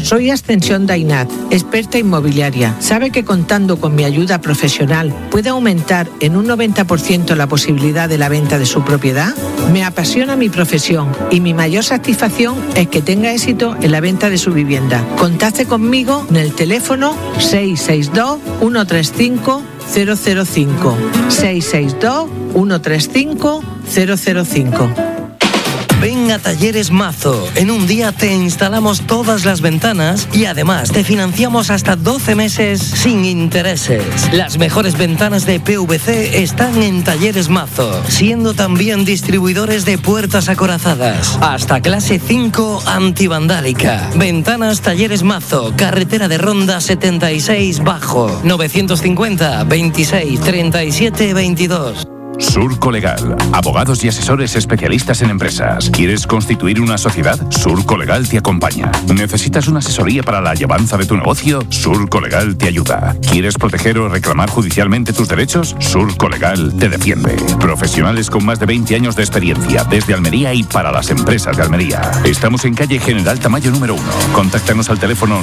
Soy Ascensión Dainat, experta inmobiliaria. ¿Sabe que contando con mi ayuda profesional puede aumentar en un 90% la posibilidad de la venta de su propiedad? Me apasiona mi profesión y mi mayor satisfacción es que tenga éxito en la venta de su vivienda. Contacte conmigo en el teléfono 662 135 005. 662 135 005. Ven a Talleres Mazo. En un día te instalamos todas las ventanas y además te financiamos hasta 12 meses sin intereses. Las mejores ventanas de PVC están en Talleres Mazo, siendo también distribuidores de puertas acorazadas. Hasta clase 5 antivandálica. Ventanas Talleres Mazo, carretera de Ronda 76 Bajo, 950 26 37 22. Surco Legal, abogados y asesores especialistas en empresas. ¿Quieres constituir una sociedad? Surco Legal te acompaña. ¿Necesitas una asesoría para la llevanza de tu negocio? Surco Legal te ayuda. ¿Quieres proteger o reclamar judicialmente tus derechos? Surco Legal te defiende. Profesionales con más de 20 años de experiencia, desde Almería y para las empresas de Almería. Estamos en calle General Tamayo número 1. Contáctanos al teléfono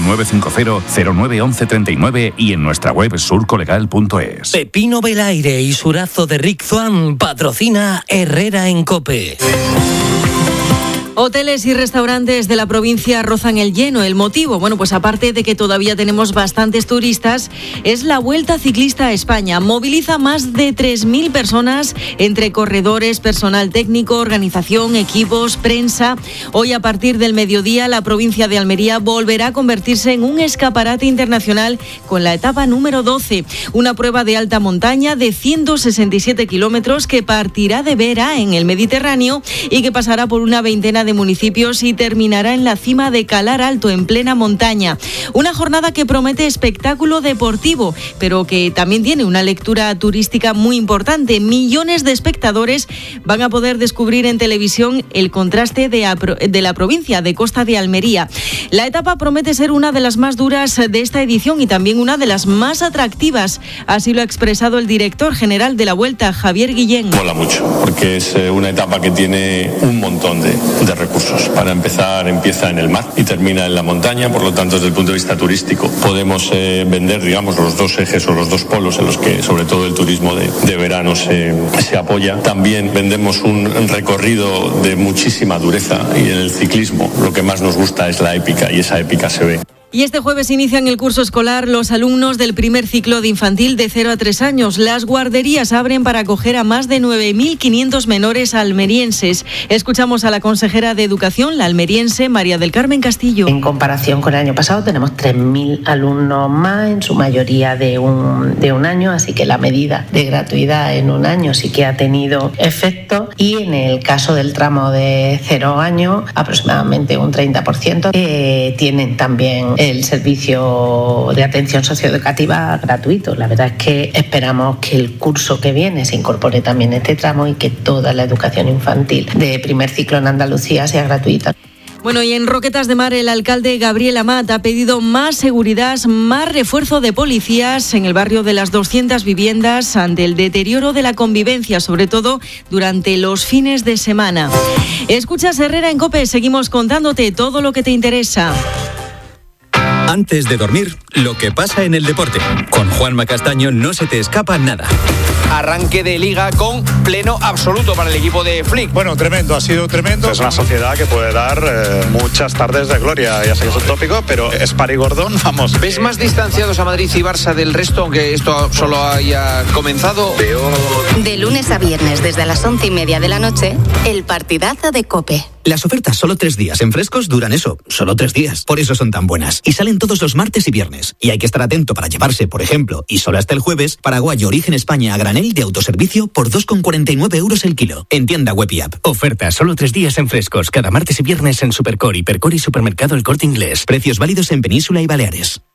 950-091139 y en nuestra web surcolegal.es. Pepino Belaire y Surazo de Rick Zuan patrocina Herrera en COPE. Hoteles y restaurantes de la provincia rozan el lleno. ¿El motivo? Bueno, pues aparte de que todavía tenemos bastantes turistas, es la Vuelta Ciclista a España. Moviliza más de 3.000 personas entre corredores, personal técnico, organización, equipos, prensa. Hoy, a partir del mediodía, la provincia de Almería volverá a convertirse en un escaparate internacional con la etapa número 12. Una prueba de alta montaña de 167 kilómetros que partirá de Vera, en el Mediterráneo, y que pasará por una veintena de municipios y terminará en la cima de Calar Alto, en plena montaña. Una jornada que promete espectáculo deportivo, pero que también tiene una lectura turística muy importante. Millones de espectadores van a poder descubrir en televisión el contraste de la provincia de Costa de Almería. La etapa promete ser una de las más duras de esta edición y también una de las más atractivas. Así lo ha expresado el director general de la Vuelta, Javier Guillén. Mola mucho, porque es una etapa que tiene un montón de recursos. Para empezar, empieza en el mar y termina en la montaña, por lo tanto, desde el punto de vista turístico, podemos vender, digamos, los dos ejes o los dos polos en los que, sobre todo, el turismo de verano se apoya. También vendemos un recorrido de muchísima dureza y en el ciclismo lo que más nos gusta es la épica y esa épica se ve. Y este jueves inician el curso escolar los alumnos del primer ciclo de infantil de 0 a 3 años. Las guarderías abren para acoger a más de 9.500 menores almerienses. Escuchamos a la consejera de Educación, la almeriense María del Carmen Castillo. En comparación con el año pasado tenemos 3.000 alumnos más, en su mayoría de un año, así que la medida de gratuidad en un año sí que ha tenido efecto. Y en el caso del tramo de 0 años, aproximadamente un 30% tienen también el servicio de atención socioeducativa gratuito. La verdad es que esperamos que el curso que viene se incorpore también este tramo y que toda la educación infantil de primer ciclo en Andalucía sea gratuita. Bueno, y en Roquetas de Mar, el alcalde Gabriel Amat ha pedido más seguridad, más refuerzo de policías en el barrio de las 200 viviendas ante el deterioro de la convivencia, sobre todo durante los fines de semana. Escuchas Herrera en COPE, seguimos contándote todo lo que te interesa. Antes de dormir, lo que pasa en el deporte. Con Juanma Castaño no se te escapa nada. Arranque de liga con pleno absoluto para el equipo de Flick. Bueno, tremendo, ha sido tremendo. Es una sociedad que puede dar muchas tardes de gloria. Ya sé que es un tópico, pero es Parigordón, vamos. ¿Ves más distanciados a Madrid y Barça del resto, aunque esto solo haya comenzado? De lunes a viernes, desde las 11:30 de la noche, el partidazo de COPE. Las ofertas solo 3 días en Frescos duran eso, solo 3 días. Por eso son tan buenas. Y salen todos los martes y viernes. Y hay que estar atento para llevarse, por ejemplo, y solo hasta el jueves, Paraguayo Origen España a granel de autoservicio por 2,49 € el kilo. En tienda web y app. Ofertas solo 3 días en Frescos, cada martes y viernes en Supercor, Hipercor y Supermercado El Corte Inglés. Precios válidos en Península y Baleares.